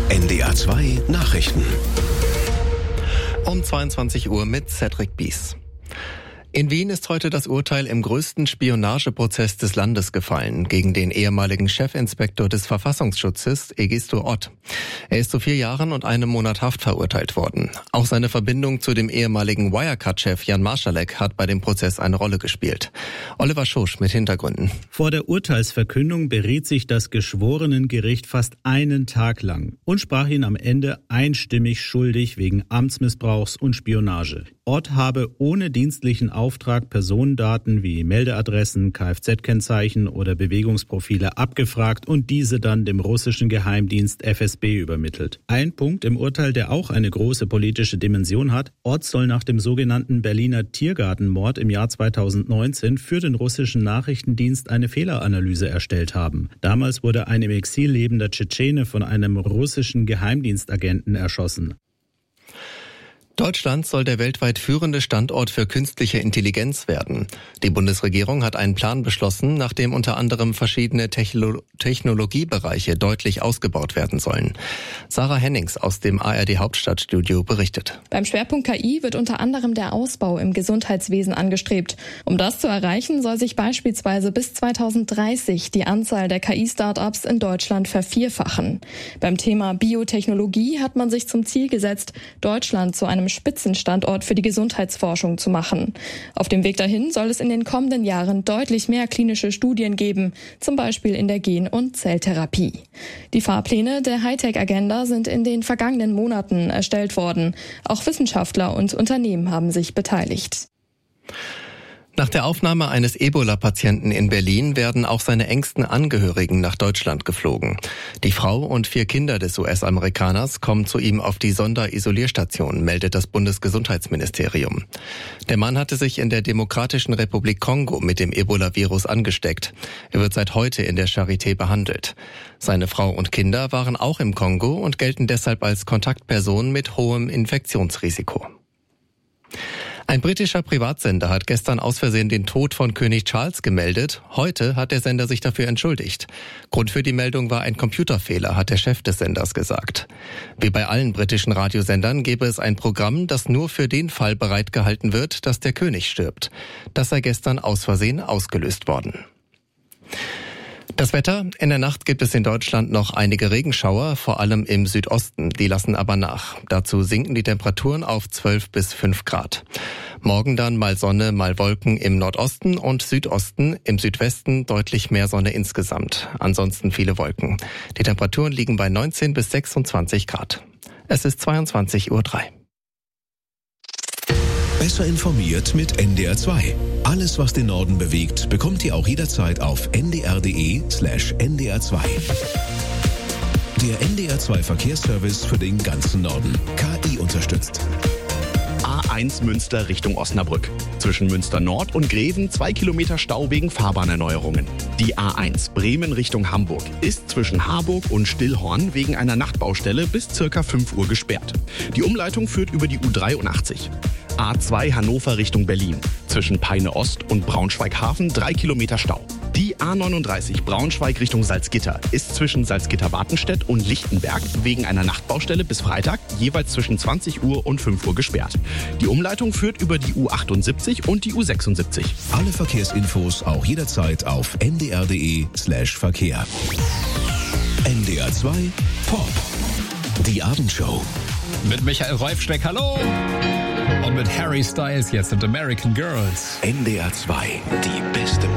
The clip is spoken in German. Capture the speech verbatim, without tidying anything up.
N D R zwei Nachrichten. Um zweiundzwanzig Uhr mit Cedric Bies. In Wien ist heute das Urteil im größten Spionageprozess des Landes gefallen, gegen den ehemaligen Chefinspektor des Verfassungsschutzes, Egisto Ott. Er ist zu vier Jahren und einem Monat Haft verurteilt worden. Auch seine Verbindung zu dem ehemaligen Wirecard-Chef Jan Marschalek hat bei dem Prozess eine Rolle gespielt. Oliver Schosch mit Hintergründen. Vor der Urteilsverkündung beriet sich das Geschworenengericht fast einen Tag lang und sprach ihn am Ende einstimmig schuldig wegen Amtsmissbrauchs und Spionage. Ott habe ohne dienstlichen Auftrag Personendaten wie Meldeadressen, Kfz-Kennzeichen oder Bewegungsprofile abgefragt und diese dann dem russischen Geheimdienst F S B übermittelt. Ein Punkt im Urteil, der auch eine große politische Dimension hat: Ott soll nach dem sogenannten Berliner Tiergartenmord im Jahr zweitausendneunzehn für den russischen Nachrichtendienst eine Fehleranalyse erstellt haben. Damals wurde ein im Exil lebender Tschetschene von einem russischen Geheimdienstagenten erschossen. Deutschland soll der weltweit führende Standort für künstliche Intelligenz werden. Die Bundesregierung hat einen Plan beschlossen, nachdem unter anderem verschiedene Techno- Technologiebereiche deutlich ausgebaut werden sollen. Sarah Hennings aus dem A R D Hauptstadtstudio berichtet. Beim Schwerpunkt K I wird unter anderem der Ausbau im Gesundheitswesen angestrebt. Um das zu erreichen, soll sich beispielsweise bis zweitausenddreißig die Anzahl der K I-Startups in Deutschland vervierfachen. Beim Thema Biotechnologie hat man sich zum Ziel gesetzt, Deutschland zu einem Spitzenstandort für die Gesundheitsforschung zu machen. Auf dem Weg dahin soll es in den kommenden Jahren deutlich mehr klinische Studien geben, zum Beispiel in der Gen- und Zelltherapie. Die Fahrpläne der Hightech-Agenda sind in den vergangenen Monaten erstellt worden. Auch Wissenschaftler und Unternehmen haben sich beteiligt. Nach der Aufnahme eines Ebola-Patienten in Berlin werden auch seine engsten Angehörigen nach Deutschland geflogen. Die Frau und vier Kinder des U S-Amerikaners kommen zu ihm auf die Sonderisolierstation, meldet das Bundesgesundheitsministerium. Der Mann hatte sich in der Demokratischen Republik Kongo mit dem Ebola-Virus angesteckt. Er wird seit heute in der Charité behandelt. Seine Frau und Kinder waren auch im Kongo und gelten deshalb als Kontaktpersonen mit hohem Infektionsrisiko. Ein britischer Privatsender hat gestern aus Versehen den Tod von König Charles gemeldet. Heute hat der Sender sich dafür entschuldigt. Grund für die Meldung war ein Computerfehler, hat der Chef des Senders gesagt. Wie bei allen britischen Radiosendern gäbe es ein Programm, das nur für den Fall bereitgehalten wird, dass der König stirbt. Das sei gestern aus Versehen ausgelöst worden. Das Wetter: In der Nacht gibt es in Deutschland noch einige Regenschauer, vor allem im Südosten. Die lassen aber nach. Dazu sinken die Temperaturen auf zwölf bis fünf Grad. Morgen dann mal Sonne, mal Wolken im Nordosten und Südosten. Im Südwesten deutlich mehr Sonne insgesamt. Ansonsten viele Wolken. Die Temperaturen liegen bei neunzehn bis sechsundzwanzig Grad. Es ist zweiundzwanzig Uhr drei. Besser informiert mit N D R zwei. Alles, was den Norden bewegt, bekommt ihr auch jederzeit auf n d r punkt d e slash n d r zwei. Der N D R zwei Verkehrsservice für den ganzen Norden. K I unterstützt. A eins Münster Richtung Osnabrück. Zwischen Münster Nord und Greven zwei Kilometer Stau wegen Fahrbahnerneuerungen. Die A eins Bremen Richtung Hamburg ist zwischen Harburg und Stillhorn wegen einer Nachtbaustelle bis circa fünf Uhr gesperrt. Die Umleitung führt über die U dreiundachtzig. A zwei Hannover Richtung Berlin. Zwischen Peine Ost und Braunschweig-Hafen drei Kilometer Stau. Die A neununddreißig Braunschweig Richtung Salzgitter ist zwischen Salzgitter-Wartenstedt und Lichtenberg wegen einer Nachtbaustelle bis Freitag jeweils zwischen zwanzig Uhr und fünf Uhr gesperrt. Die Umleitung führt über die U achtundsiebzig und die U sechsundsiebzig. Alle Verkehrsinfos auch jederzeit auf n d r punkt d e slash Verkehr. N D R zwei Pop. Die Abendshow. Mit Michael Reufsteck, hallo! Und mit Harry Styles jetzt und American Girls. N D R zwei, die beste